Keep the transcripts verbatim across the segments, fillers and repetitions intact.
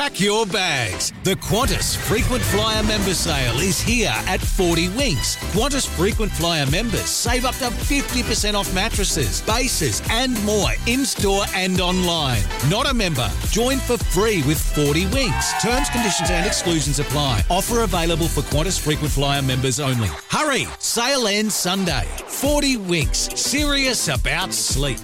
Pack your bags. The Qantas Frequent Flyer Member Sale is here at forty Winks. Qantas Frequent Flyer members save up to fifty percent off mattresses, bases and more in-store and online. Not a member? Join for free with forty Winks. Terms, conditions and exclusions apply. Offer available for Qantas Frequent Flyer members only. Hurry! Sale ends Sunday. forty Winks. Serious about sleep.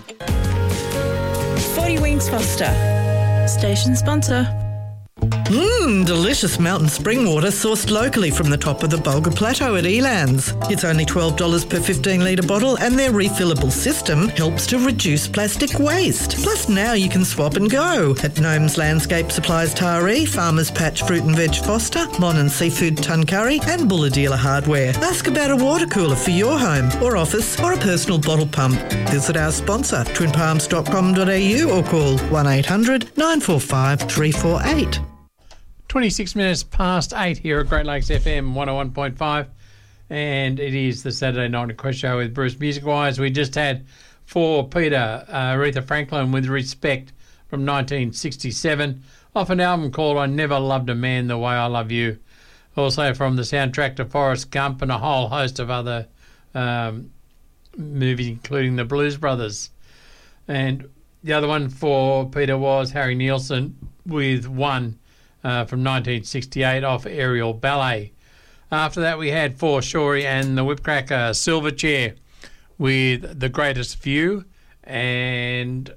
forty Winks Foster. Station sponsor. Mmm, delicious mountain spring water sourced locally from the top of the Bulga Plateau at Elands. It's only twelve dollars per fifteen litre bottle and their refillable system helps to reduce plastic waste. Plus now you can swap and go at Gnomes Landscape Supplies Taree, Farmers Patch Fruit and Veg Foster, Mon and Seafood Tuncurry and Bulladila Hardware. Ask about a water cooler for your home or office or a personal bottle pump. Visit our sponsor, twin palms dot com dot a u or call one eight hundred nine four five three four eight. twenty-six minutes past eight here at Great Lakes F M one oh one point five, and it is the Saturday Night Request Show with Bruce. Music-wise, we just had for Peter, uh, Aretha Franklin with Respect from nineteen sixty-seven, off an album called I Never Loved a Man the Way I Love You. Also from the soundtrack to Forrest Gump and a whole host of other um, movies, including The Blues Brothers. And the other one for Peter was Harry Nilsson with One, Uh, from nineteen sixty-eight off Aerial Ballet. After that we had For Shorey and the Whipcracker Silverchair with The Greatest View, and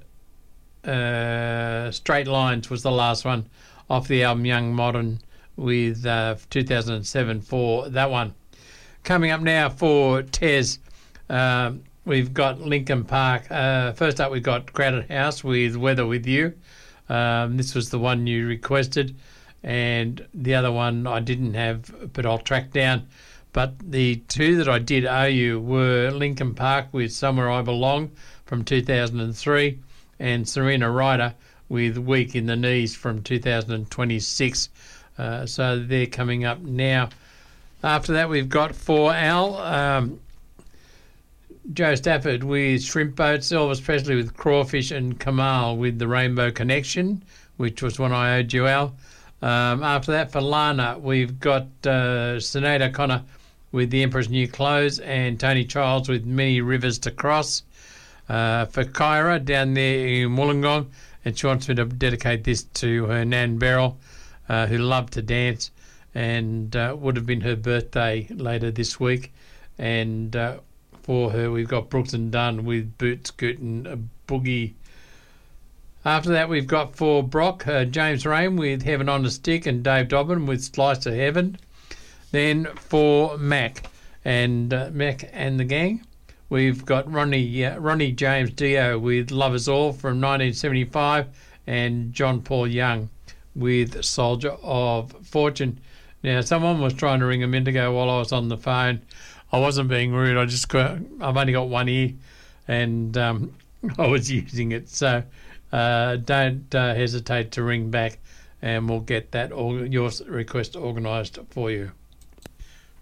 uh, Straight Lines was the last one off the album Young Modern with uh, two thousand seven for that one. Coming up now for Tez, um, we've got Lincoln Park. Uh, first up we've got Crowded House with Weather With You. Um, this was the one you requested, and the other one I didn't have, but I'll track down. But the two that I did owe you were Lincoln Park with Somewhere I Belong from two thousand three, and Serena Ryder with Weak in the Knees from two thousand twenty-six. Uh, so they're coming up now. After that, we've got for Al, um, Joe Stafford with Shrimp Boats, Elvis Presley with Crawfish, and Kamal with The Rainbow Connection, which was one I owed you, Al. Um, after that, for Lana, we've got uh, Sinead O'Connor with The Emperor's New Clothes and Tony Childs with Many Rivers to Cross. Uh, for Kyra down there in Wollongong, and she wants me to dedicate this to her Nan Beryl, uh, who loved to dance, and uh, would have been her birthday later this week. And uh, for her, we've got Brooks and Dunn with Boot Scootin' a Boogie. After that, we've got for Brock, uh, James Rain with Heaven on a Stick, and Dave Dobbin with Slice of Heaven. Then for Mac and uh, Mac and the Gang, we've got Ronnie uh, Ronnie James Dio with Love Us All from nineteen seventy-five, and John Paul Young with Soldier of Fortune. Now, someone was trying to ring a minute ago while I was on the phone. I wasn't being rude. I just got, I've only got one ear, and um, I was using it. So uh, don't uh, hesitate to ring back, and we'll get that or your request organised for you.